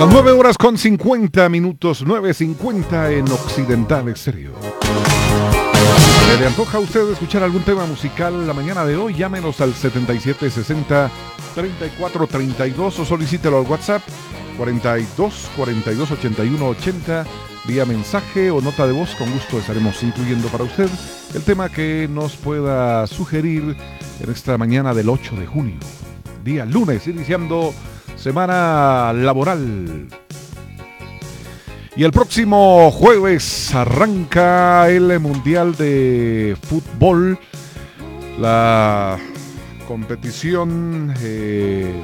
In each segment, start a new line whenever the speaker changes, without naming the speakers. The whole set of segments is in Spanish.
Las 9:50, 9:50 en Occidental Exterior. ¿Se le antoja a usted escuchar algún tema musical la mañana de hoy? Llámenos al 7760-3432 o solicítelo al WhatsApp 42 81 vía mensaje o nota de voz. Con gusto estaremos incluyendo para usted el tema que nos pueda sugerir en esta mañana del 8 de junio, día lunes, iniciando semana laboral. Y el próximo jueves arranca el Mundial de Fútbol, la competición en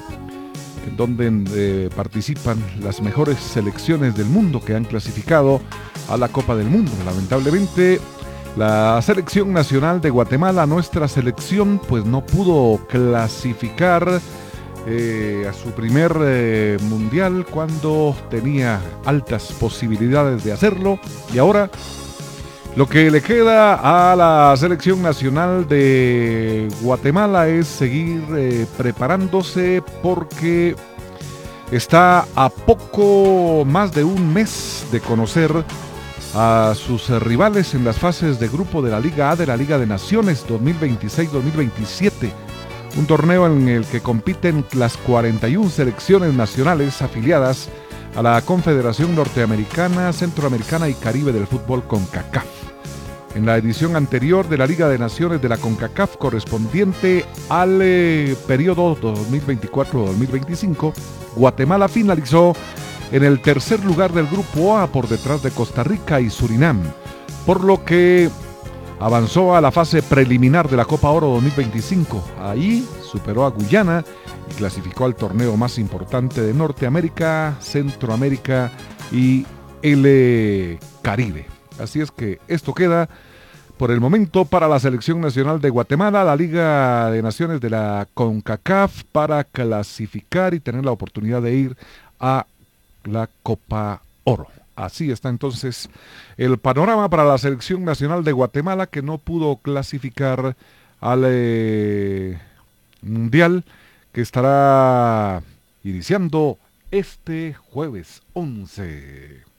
donde participan las mejores selecciones del mundo que han clasificado a la Copa del Mundo. Lamentablemente, la selección nacional de Guatemala, nuestra selección, pues no pudo clasificar a su primer mundial cuando tenía altas posibilidades de hacerlo, y ahora lo que le queda a la selección nacional de Guatemala es seguir preparándose, porque está a poco más de un mes de conocer a sus rivales en las fases de grupo de la Liga A de la Liga de Naciones 2026-2027. Un torneo en el que compiten las 41 selecciones nacionales afiliadas a la Confederación Norteamericana, Centroamericana y Caribe del Fútbol CONCACAF. En la edición anterior de la Liga de Naciones de la CONCACAF, correspondiente al periodo 2024-2025, Guatemala finalizó en el tercer lugar del Grupo A por detrás de Costa Rica y Surinam, por lo que avanzó a la fase preliminar de la Copa Oro 2025. Ahí superó a Guyana y clasificó al torneo más importante de Norteamérica, Centroamérica y el Caribe. Así es que esto queda por el momento para la selección nacional de Guatemala, la Liga de Naciones de la CONCACAF, para clasificar y tener la oportunidad de ir a la Copa Oro. Así está entonces el panorama para la selección nacional de Guatemala, que no pudo clasificar al Mundial, que estará iniciando este jueves 11.